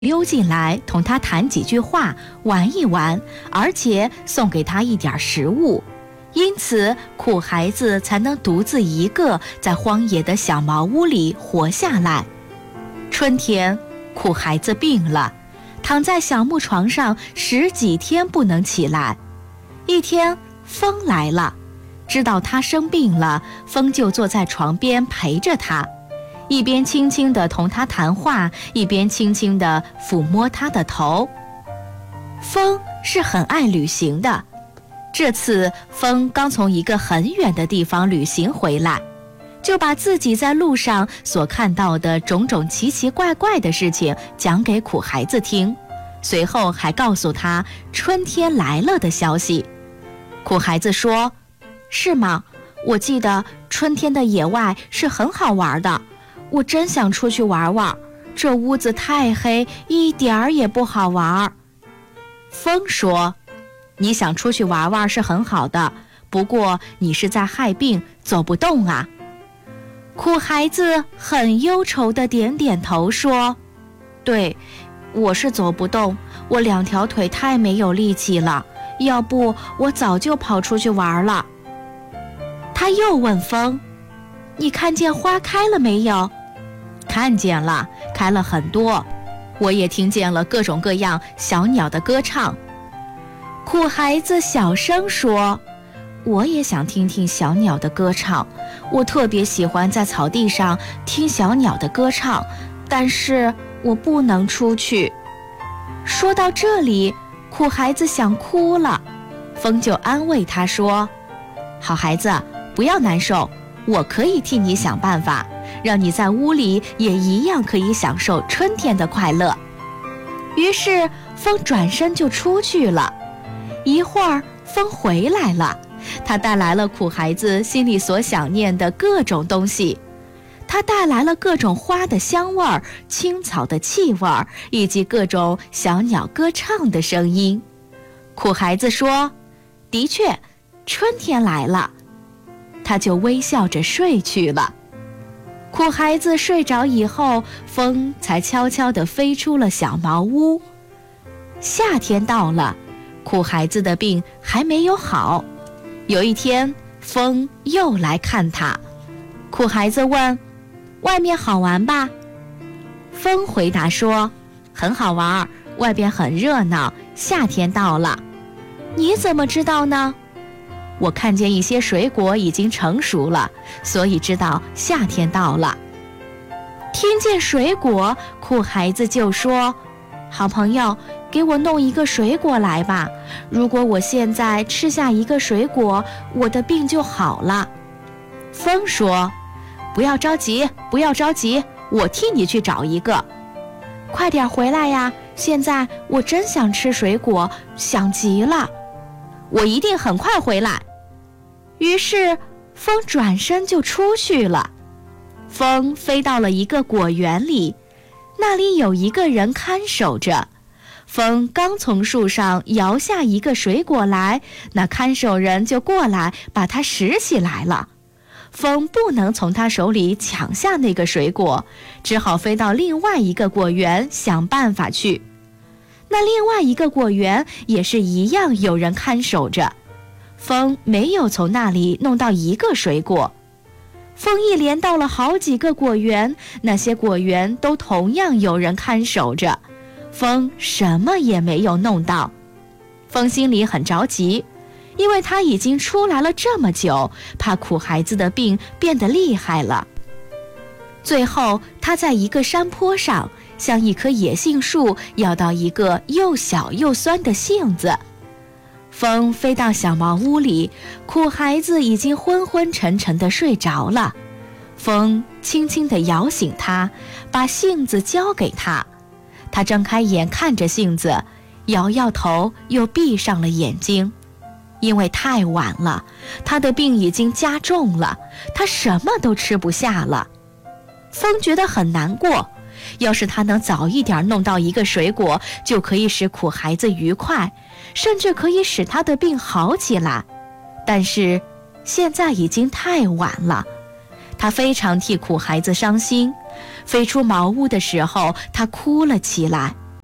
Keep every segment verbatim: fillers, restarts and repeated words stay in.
溜进来同他谈几句话，玩一玩，而且送给他一点食物，因此苦孩子才能独自一个在荒野的小茅屋里活下来。春天，苦孩子病了，躺在小木床上十几天不能起来。一天，风来了，知道他生病了，风就坐在床边陪着他，一边轻轻地同他谈话，一边轻轻地抚摸他的头。风是很爱旅行的，这次风刚从一个很远的地方旅行回来，就把自己在路上所看到的种种奇奇怪怪的事情讲给苦孩子听，随后还告诉他春天来了的消息。苦孩子说：是吗？我记得春天的野外是很好玩的，我真想出去玩玩，这屋子太黑，一点儿也不好玩。风说：你想出去玩玩是很好的，不过你是在害病，走不动啊。苦孩子很忧愁地点点头说：对，我是走不动，我两条腿太没有力气了，要不我早就跑出去玩了。他又问风：你看见花开了没有？看见了，开了很多，我也听见了各种各样小鸟的歌唱。苦孩子小声说：我也想听听小鸟的歌唱，我特别喜欢在草地上听小鸟的歌唱，但是我不能出去。说到这里，苦孩子想哭了，风就安慰他说：好孩子，不要难受，我可以替你想办法，让你在屋里也一样可以享受春天的快乐。于是风转身就出去了，一会儿风回来了，他带来了苦孩子心里所想念的各种东西，他带来了各种花的香味儿、青草的气味儿，以及各种小鸟歌唱的声音。苦孩子说：的确，春天来了。他就微笑着睡去了。苦孩子睡着以后，风才悄悄地飞出了小茅屋。夏天到了，苦孩子的病还没有好。有一天，风又来看他。苦孩子问：外面好玩吧？风回答说：很好玩，外边很热闹，夏天到了。你怎么知道呢？我看见一些水果已经成熟了，所以知道夏天到了。听见水果，苦孩子就说：好朋友，给我弄一个水果来吧，如果我现在吃下一个水果，我的病就好了。风说：不要着急，不要着急，我替你去找一个。快点回来呀，现在我真想吃水果，想极了。我一定很快回来。于是风转身就出去了。风飞到了一个果园里，那里有一个人看守着。风刚从树上摇下一个水果来，那看守人就过来把它拾起来了。风不能从他手里抢下那个水果，只好飞到另外一个果园想办法去。那另外一个果园也是一样有人看守着，风没有从那里弄到一个水果。风一连到了好几个果园，那些果园都同样有人看守着，风什么也没有弄到。风心里很着急，因为他已经出来了这么久，怕苦孩子的病变得厉害了。最后他在一个山坡上向一棵野杏树要到一个又小又酸的杏子。风飞到小茅屋里，苦孩子已经昏昏沉沉地睡着了。风轻轻地摇醒他，把杏子交给他。他睁开眼看着杏子，摇摇头，又闭上了眼睛。因为太晚了，他的病已经加重了，他什么都吃不下了。风觉得很难过，要是他能早一点弄到一个水果，就可以使苦孩子愉快，甚至可以使他的病好起来。但是现在已经太晚了，他非常替苦孩子伤心。飞出茅屋的时候，他哭了起来。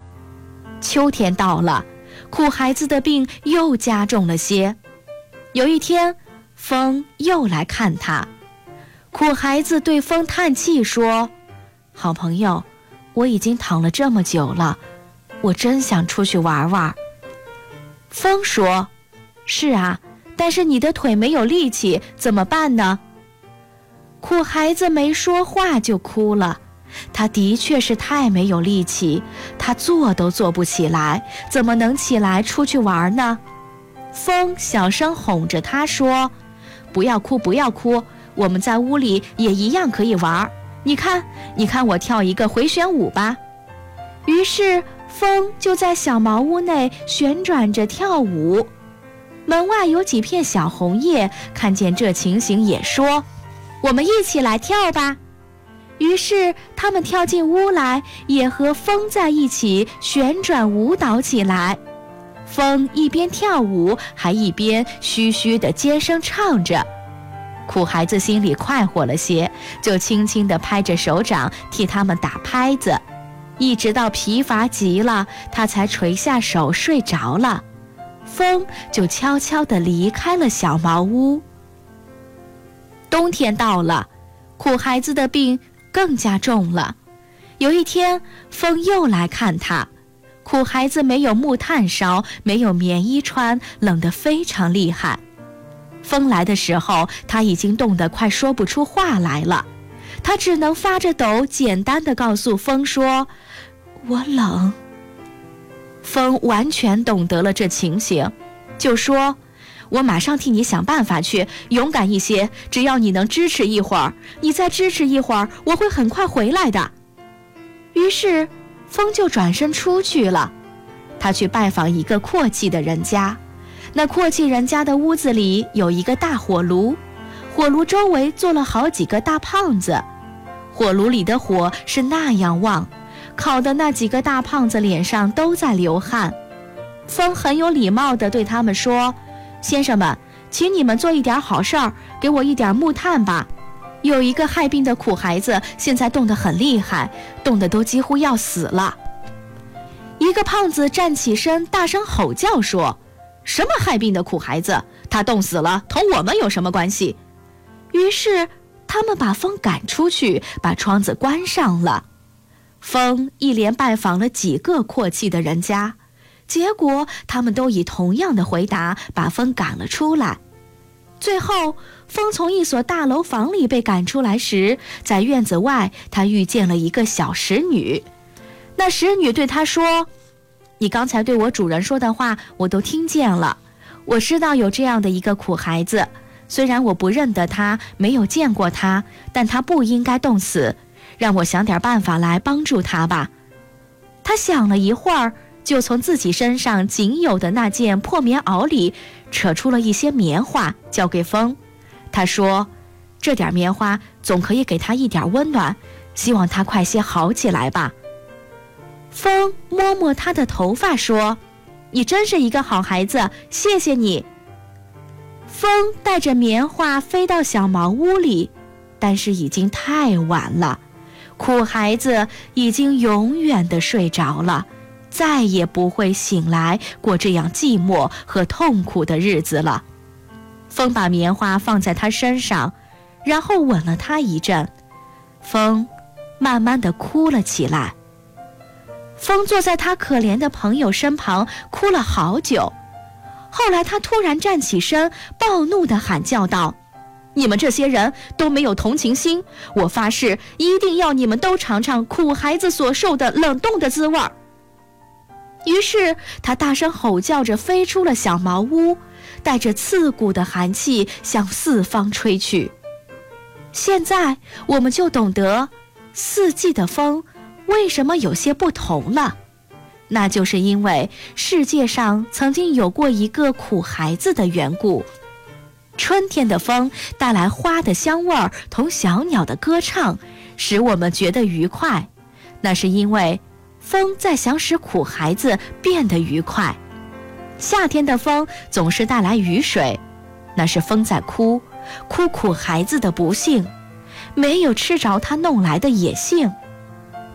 秋天到了，苦孩子的病又加重了些。有一天，风又来看他，苦孩子对风叹气说：好朋友，我已经躺了这么久了，我真想出去玩玩。风说：是啊，但是你的腿没有力气，怎么办呢？苦孩子没说话就哭了，他的确是太没有力气，他坐都坐不起来，怎么能起来出去玩呢？风小声哄着他说：不要哭，不要哭，我们在屋里也一样可以玩，你看，你看我跳一个回旋舞吧。于是风就在小茅屋内旋转着跳舞。门外有几片小红叶，看见这情形也说：我们一起来跳吧。于是他们跳进屋来，也和风在一起旋转舞蹈起来。风一边跳舞，还一边嘘嘘地尖声唱着。苦孩子心里快活了些，就轻轻地拍着手掌替他们打拍子，一直到疲乏极了，他才垂下手睡着了。风就悄悄地离开了小茅屋。冬天到了，苦孩子的病更加重了。有一天，风又来看他，苦孩子没有木炭烧，没有棉衣穿，冷得非常厉害。风来的时候，他已经冻得快说不出话来了，他只能发着抖简单地告诉风说：我冷。风完全懂得了这情形，就说：我马上替你想办法去，勇敢一些，只要你能支持一会儿，你再支持一会儿，我会很快回来的。于是风就转身出去了，他去拜访一个阔气的人家。那阔气人家的屋子里有一个大火炉，火炉周围坐了好几个大胖子，火炉里的火是那样旺，烤的那几个大胖子脸上都在流汗。风很有礼貌地对他们说：先生们，请你们做一点好事儿，给我一点木炭吧。有一个害病的苦孩子，现在冻得很厉害，冻得都几乎要死了。一个胖子站起身，大声吼叫说：什么害病的苦孩子？他冻死了，同我们有什么关系？于是他们把风赶出去，把窗子关上了。风一连拜访了几个阔气的人家，结果他们都以同样的回答把风赶了出来。最后，风从一所大楼房里被赶出来时，在院子外他遇见了一个小使女。那使女对他说：你刚才对我主人说的话我都听见了，我知道有这样的一个苦孩子，虽然我不认得他，没有见过他，但他不应该冻死，让我想点办法来帮助他吧。他想了一会儿，就从自己身上仅有的那件破棉袄里扯出了一些棉花，交给风。他说：这点棉花总可以给他一点温暖，希望他快些好起来吧。风摸摸他的头发说：你真是一个好孩子，谢谢你。风带着棉花飞到小茅屋里，但是已经太晚了，苦孩子已经永远地睡着了，再也不会醒来过这样寂寞和痛苦的日子了。风把棉花放在他身上，然后吻了他一阵，风慢慢地哭了起来。风坐在他可怜的朋友身旁，哭了好久。后来他突然站起身，暴怒地喊叫道：你们这些人都没有同情心，我发誓一定要你们都尝尝苦孩子所受的冷冻的滋味。于是他大声吼叫着飞出了小茅屋，带着刺骨的寒气向四方吹去。现在我们就懂得四季的风为什么有些不同了，那就是因为世界上曾经有过一个苦孩子的缘故。春天的风带来花的香味儿同小鸟的歌唱，使我们觉得愉快，那是因为风在想使苦孩子变得愉快。夏天的风总是带来雨水，那是风在哭，哭苦孩子的不幸，没有吃着他弄来的野杏。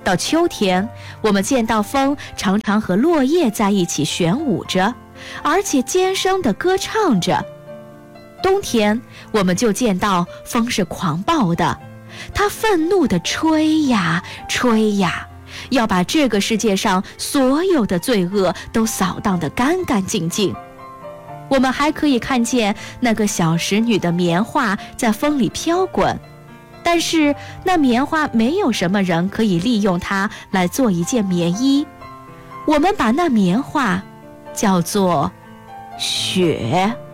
到秋天，我们见到风常常和落叶在一起旋舞着，而且尖声地歌唱着。冬天，我们就见到风是狂暴的，它愤怒地吹呀吹呀，要把这个世界上所有的罪恶都扫荡得干干净净。我们还可以看见那个小使女的棉花在风里飘滚，但是那棉花没有什么人可以利用它来做一件棉衣。我们把那棉花叫做雪。